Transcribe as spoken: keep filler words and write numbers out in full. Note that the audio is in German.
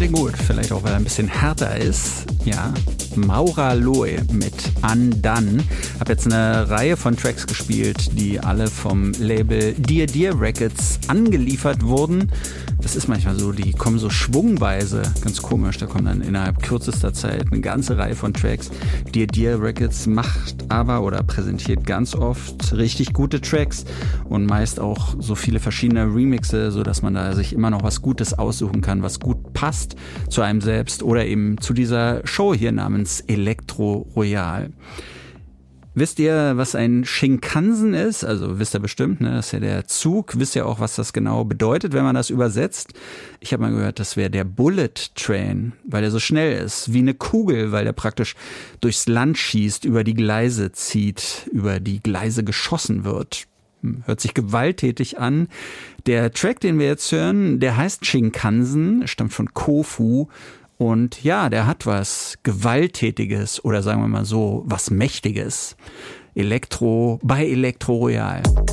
finde ihn gut. Vielleicht auch, weil er ein bisschen härter ist. Ja, Maura Loe mit Undone. Hab jetzt eine Reihe von Tracks gespielt, die alle vom Label Dear Dear Records angeliefert wurden. Das ist manchmal so, die kommen so schwungweise, ganz komisch. Da kommt dann innerhalb kürzester Zeit eine ganze Reihe von Tracks. Dear Dear Records macht aber oder präsentiert ganz oft richtig gute Tracks und meist auch so viele verschiedene Remixe, sodass man da sich immer noch was Gutes aussuchen kann, was gut passt zu einem selbst oder eben zu dieser Show hier namens Elektro Royal. Wisst ihr, was ein Shinkansen ist? Also wisst ihr bestimmt, ne? Das ist ja der Zug. Wisst ihr auch, was das genau bedeutet, wenn man das übersetzt? Ich habe mal gehört, das wäre der Bullet Train, weil der so schnell ist, wie eine Kugel, weil der praktisch durchs Land schießt, über die Gleise zieht, über die Gleise geschossen wird. Hört sich gewalttätig an. Der Track, den wir jetzt hören, der heißt Shinkansen, stammt von Kofu. Und ja, der hat was Gewalttätiges oder sagen wir mal so, was Mächtiges. Elektro bei Elektro Royal.